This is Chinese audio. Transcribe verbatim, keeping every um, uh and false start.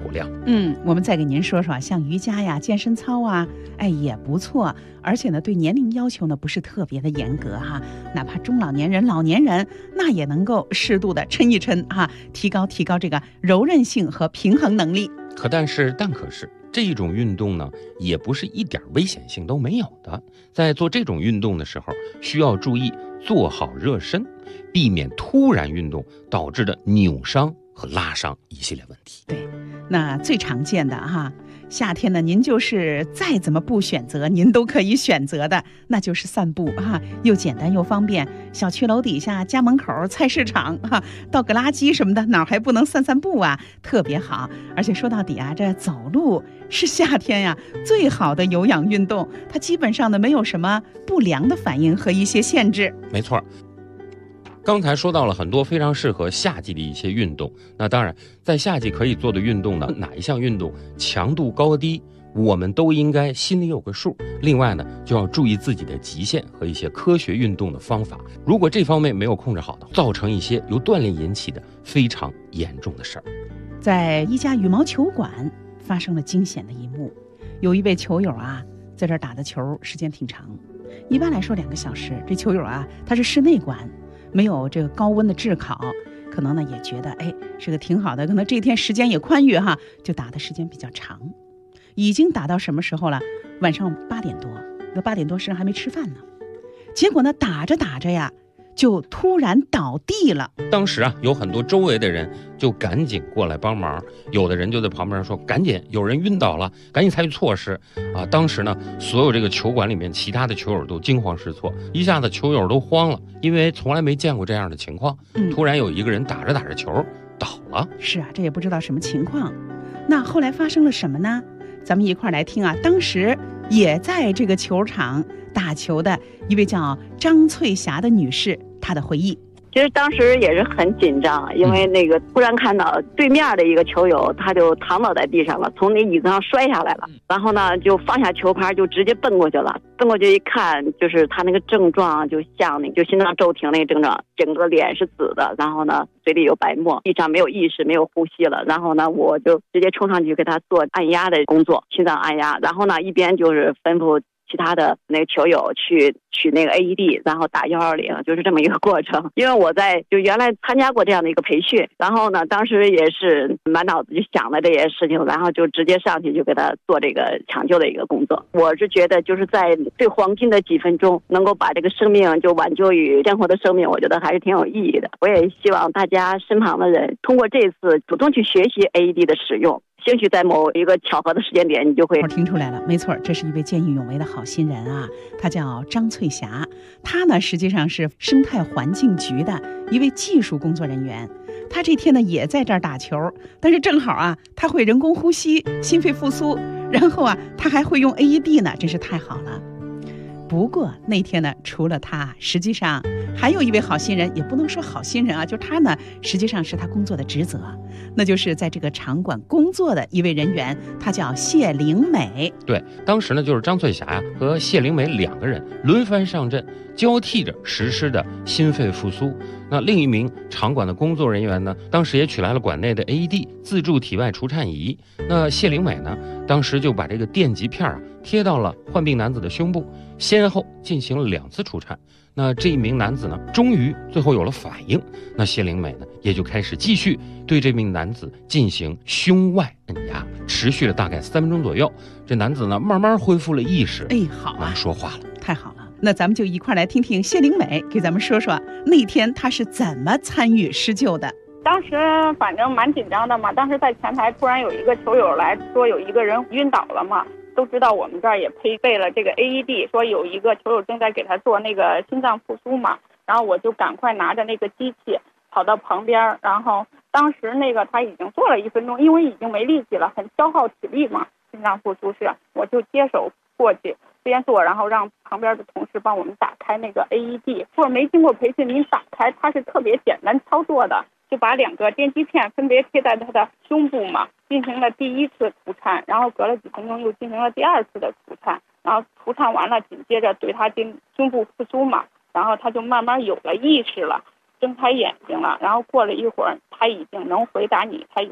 够量。 嗯，我们再给您说说，像瑜伽呀、健身操啊，哎也不错，而且呢，对年龄要求呢不是特别的严格哈，哪怕中老年人、老年人，那也能够适度的抻一抻哈，提高提高这个柔韧性和平衡能力。 可但是但可是这种运动呢，也不是一点危险性都没有的。在做这种运动的时候，需要注意做好热身，避免突然运动导致的扭伤和拉伤一系列问题。 对，那最常见的哈，夏天呢，您就是再怎么不选择，您都可以选择的，那就是散步哈，又简单又方便。小区楼底下、家门口、菜市场哈，倒个垃圾什么的，哪儿还不能散散步啊？特别好。而且说到底啊，这走路是夏天呀最好的有氧运动，它基本上呢没有什么不良的反应和一些限制。 没错。刚才说到了很多非常适合夏季的一些运动，那当然在夏季可以做的运动呢，哪一项运动强度高低我们都应该心里有个数。另外呢，就要注意自己的极限和一些科学运动的方法，如果这方面没有控制好的，造成一些由锻炼引起的非常严重的事儿。 在一家羽毛球馆发生了惊险的一幕，有一位球友啊在这儿打的球时间挺长，一般来说两个小时，这球友啊他是室内馆，没有这个高温的炙烤，可能呢也觉得哎是个挺好的，可能这天时间也宽裕哈，就打的时间比较长。已经打到什么时候了？晚上八点多，那八点多时还没吃饭呢。结果呢打着打着呀，就突然倒地了。 当时啊，有很多周围的人就赶紧过来帮忙，有的人就在旁边说：“赶紧，有人晕倒了，赶紧采取措施。”啊，当时呢，所有这个球馆里面其他的球友都惊慌失措，一下子球友都慌了，因为从来没见过这样的情况。嗯、突然有一个人打着打着球倒了。 是啊，这也不知道什么情况。那后来发生了什么呢？咱们一块来听啊，当时也在这个球场打球的一位叫张翠霞的女士，她的回忆。 其实当时也是很紧张，因为那个突然看到对面的一个球友，他就躺倒在地上了，从那椅子上摔下来了，然后呢就放下球拍就直接奔过去了。奔过去一看，就是他那个症状就像那个就心脏骤停那个症状，整个脸是紫的，然后呢嘴里有白沫，地上没有意识，没有呼吸了。然后呢我就直接冲上去给他做按压的工作，心脏按压，然后呢一边就是吩咐其他的那个球友去取那个 A E D， 然后打一一零，就是这么一个过程。因为我在就原来参加过这样的一个培训，然后呢当时也是满脑子就想了这些事情，然后就直接上去就给他做这个抢救的一个工作。我是觉得就是在最黄金的几分钟能够把这个生命就挽救于鲜活的生命，我觉得还是挺有意义的。我也希望大家身旁的人通过这次主动去学习 A E D 的使用，兴许在某一个巧合的时间点，你就会听出来了。没错，这是一位见义勇为的好心人啊，他叫张翠霞，他呢实际上是生态环境局的一位技术工作人员。他这天呢也在这儿打球，但是正好啊，他会人工呼吸、心肺复苏，然后啊，他还会用 A E D 呢，真是太好了。不过那天呢，除了他，实际上还有一位好心人，也不能说好心人啊，就他呢，实际上是他工作的职责，那就是在这个场馆工作的一位人员，他叫谢灵美。 对，当时呢，就是张翠霞呀和谢灵美两个人轮番上阵，交替着实施的心肺复苏。那另一名场馆的工作人员呢，当时也取来了馆内的 A E D 自助体外除颤仪。那谢灵美呢，当时就把这个电极片啊贴到了患病男子的胸部，先后进行了两次除颤。那这一名男子呢，终于最后有了反应。那谢灵美呢，也就开始继续对这名男子进行胸外按压，持续了大概三分钟左右。这男子呢，慢慢恢复了意识， 哎，好啊， 能说话了， 太好了。那咱们就一块来听听谢灵美给咱们说说那天她是怎么参与施救的。 当时反正蛮紧张的嘛，当时在前台突然有一个球友来说有一个人晕倒了嘛，都知道我们这儿也配备了这个 A E D， 说有一个球友正在给他做那个心脏复苏嘛，然后我就赶快拿着那个机器跑到旁边，然后当时那个他已经做了一分钟，因为已经没力气了，很消耗体力嘛，心脏复苏是，我就接手过去边做，然后让旁边的同事帮我们打开那个 A E D。 或者没经过培训，您打开它是特别简单操作的，就把两个电极片分别贴在他的胸部嘛，进行了第一次除颤，然后隔了几分钟又进行了第二次的除颤，然后除颤完了，紧接着对他进胸部复苏嘛，然后他就慢慢有了意识了，睁开眼睛了，然后过了一会儿他已经能回答你他有